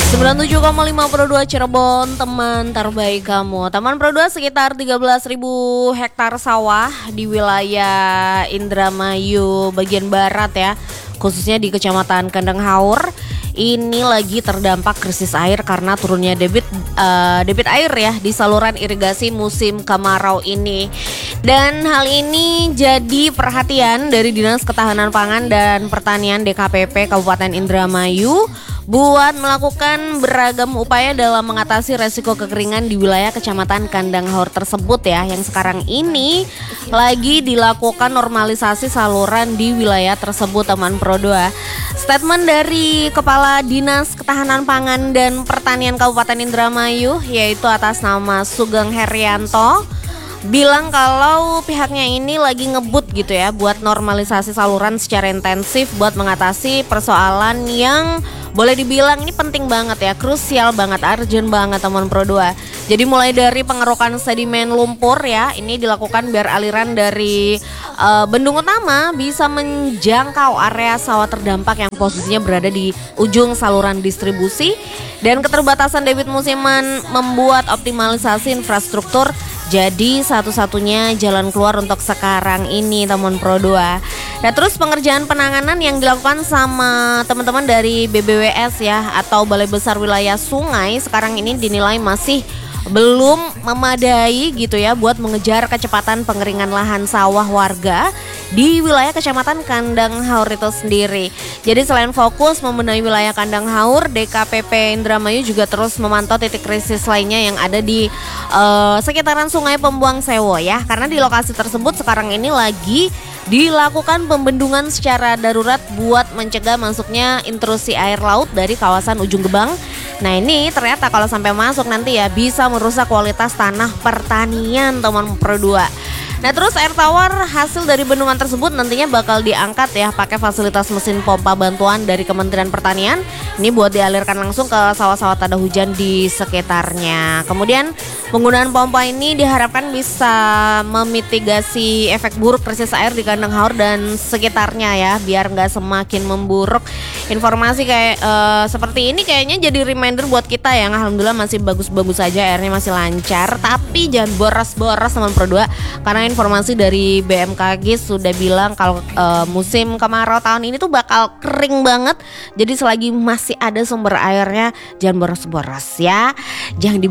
97,5 Pro 2 Cirebon, teman terbaik kamu. Taman Pro 2 sekitar 13.000 hektar sawah di wilayah Indramayu bagian barat ya, khususnya di Kecamatan Kandang Haur. Ini lagi terdampak krisis air karena turunnya debit air ya di saluran irigasi musim kemarau ini. Dan hal ini jadi perhatian dari Dinas Ketahanan Pangan dan Pertanian DKPP Kabupaten Indramayu buat melakukan beragam upaya dalam mengatasi resiko kekeringan di wilayah Kecamatan Kandang Haur tersebut ya, yang sekarang ini lagi dilakukan normalisasi saluran di wilayah tersebut, teman Pro 2. Statement dari Kepala Dinas Ketahanan Pangan dan Pertanian Kabupaten Indramayu yaitu atas nama Sugeng Herianto bilang kalau pihaknya ini lagi ngebut gitu ya buat normalisasi saluran secara intensif buat mengatasi persoalan yang boleh dibilang ini penting banget ya, krusial banget, urgent banget teman Pro 2. Jadi mulai dari pengerukan sedimen lumpur ya, ini dilakukan biar aliran dari bendung utama bisa menjangkau area sawah terdampak yang posisinya berada di ujung saluran distribusi, dan keterbatasan debit musiman membuat optimalisasi infrastruktur jadi satu-satunya jalan keluar untuk sekarang ini teman Pro 2. Nah terus pengerjaan penanganan yang dilakukan sama teman-teman dari BBWS ya atau Balai Besar Wilayah Sungai sekarang ini dinilai masih belum memadai gitu ya buat mengejar kecepatan pengeringan lahan sawah warga di wilayah Kecamatan Kandang Haur itu sendiri. Jadi selain fokus membenahi wilayah Kandang Haur, DKPP Indramayu juga terus memantau titik krisis lainnya yang ada di sekitaran Sungai Pembuang Sewo ya. Karena di lokasi tersebut sekarang ini lagi dilakukan pembendungan secara darurat buat mencegah masuknya intrusi air laut dari kawasan Ujung Gebang. Nah ini ternyata kalau sampai masuk nanti ya bisa merusak kualitas tanah pertanian teman Pro 2. Nah terus air tawar hasil dari bendungan tersebut nantinya bakal diangkat ya pakai fasilitas mesin pompa bantuan dari Kementerian Pertanian. Ini buat dialirkan langsung ke sawah-sawah tanda hujan di sekitarnya. Kemudian penggunaan pompa ini diharapkan bisa memitigasi efek buruk krisis air di Kandang Haur dan sekitarnya ya, biar nggak semakin memburuk. Informasi kayak seperti ini kayaknya jadi reminder buat kita yang alhamdulillah masih bagus-bagus saja, airnya masih lancar. Tapi jangan boros-boros teman Pro 2, karena informasi dari BMKG sudah bilang kalau musim kemarau tahun ini tuh bakal kering banget. Jadi selagi masih ada sumber airnya jangan boros-boros ya. Jangan